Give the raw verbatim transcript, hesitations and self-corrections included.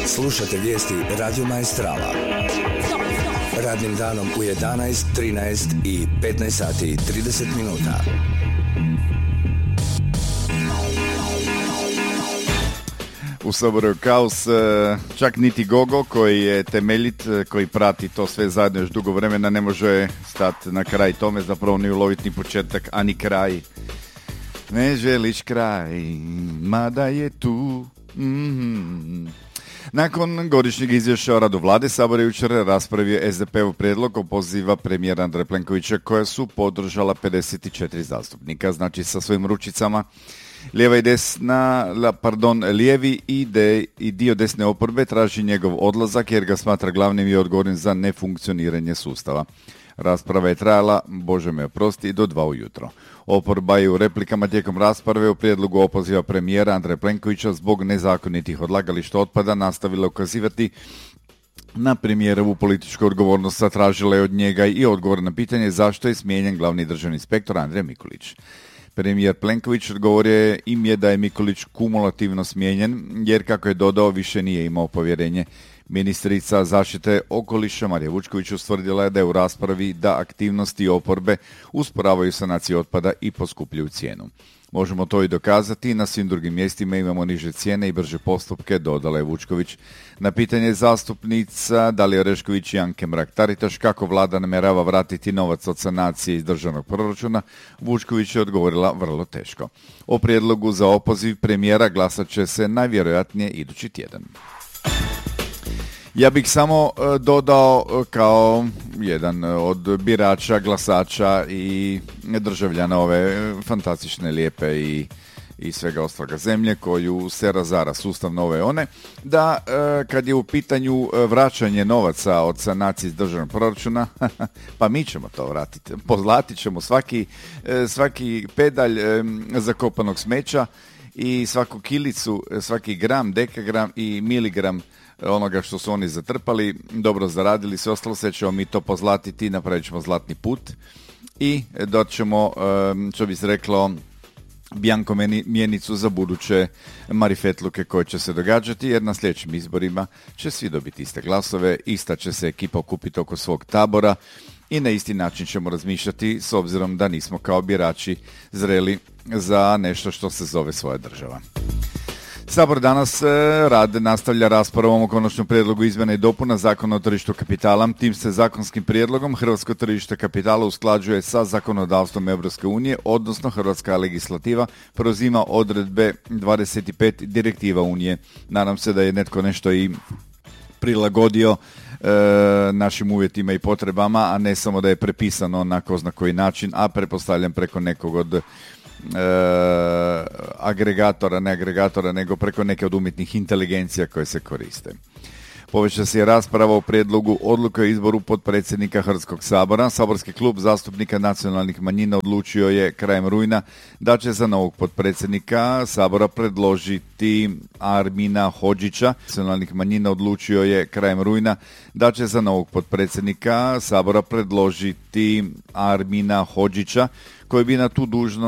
Slušate vijesti Radio Maestrala. Radnim danom u jedanaest, trinaest i petnaest sati i trideset minuta. U Saboru je kaos, čak niti Gogo koji je temeljit, koji prati to sve zajedno još dugo vremena, ne može stati na kraj tome, zapravo ni uloviti ni početak, a ni kraj. Ne želiš kraj, mada je tu. Mm-hmm. Nakon godišnjeg izvješća o radu vlade, Sabor je jučer raspravio es de peov prijedlog opoziva premijera Andreja Plenkovića koja su podržala pedeset četiri zastupnika, znači sa svojim ručicama. Lijeva i desna, pardon, lijevi i, de, i dio desne oporbe traži njegov odlazak jer ga smatra glavnim i odgovornim za nefunkcioniranje sustava. Rasprava je trajala, Bože me oprosti, do dva ujutro. Oporba je u replikama tijekom rasprave o prijedlogu opoziva premijera Andreja Plenkovića zbog nezakonitih odlagališta otpada nastavila ukazivati na premijerovu političku odgovornost, zatražila je od njega i odgovor na pitanje zašto je smijenjen glavni državni inspektor Andrija Mikulić. Premijer Plenković odgovorio je im je da je Mikulić kumulativno smijenjen jer, kako je dodao, više nije imao povjerenje. Ministrica zaštite okoliša Marija Vučković ustvrdila je da je u raspravi da aktivnosti oporbe usporavaju sanaciju otpada i poskupljuju cijenu. Možemo to i dokazati, na svim drugim mjestima imamo niže cijene i brže postupke, dodala je Vučković. Na pitanje zastupnica Dalija Orešković i Anke Mrak-Taritaš kako vlada namjerava vratiti novac od sanacije iz državnog proračuna, Vučković je odgovorila vrlo teško. O prijedlogu za opoziv premijera glasat će se najvjerojatnije idući tjedan. Ja bih samo dodao kao jedan od birača, glasača i državljana ove fantastične, lijepe i, i svega ostaloga zemlje koju se razara sustavno ove one, da kad je u pitanju vraćanje novaca od sanacije iz državnog proračuna, pa mi ćemo to vratiti. Pozlatit ćemo svaki, svaki pedalj zakopanog smeća i svaku kilicu, svaki gram, dekagram i miligram onoga što su oni zatrpali, dobro zaradili, sve ostalo, sve ćemo mi to pozlatiti, napravit ćemo zlatni put i doćemo, što bi se reklo, bjanko mjenicu za buduće marifetluke koje će se događati, jer na sljedećim izborima će svi dobiti iste glasove, ista će se ekipa okupiti oko svog tabora i na isti način ćemo razmišljati s obzirom da nismo kao birači zreli za nešto što se zove svoja država. Sabor danas rad nastavlja raspravom o konačnom prijedlogu izmjena i dopuna Zakona o tržištu kapitala. Tim se zakonskim prijedlogom hrvatsko tržište kapitala usklađuje sa zakonodavstvom Europske unije, odnosno hrvatska legislativa preuzima odredbe dvadeset pet direktiva Unije. Nadam se da je netko nešto i prilagodio e, našim uvjetima i potrebama, a ne samo da je prepisano na ko zna koji način, a pretpostavljam preko nekog od E, agregatora, ne agregatora, nego preko neke od umjetnih inteligencija koje se koriste. Poveća se rasprava o prijedlogu odluke o izboru potpredsjednika Hrvatskog sabora. Saborski klub zastupnika nacionalnih manjina odlučio je krajem rujna da će za novog potpredsjednika sabora predložiti Armina Hodžića. Nacionalnih manjina odlučio je krajem rujna da će za novog potpredsjednika sabora predložiti Armina Hodžića, koji bi na tu dužnost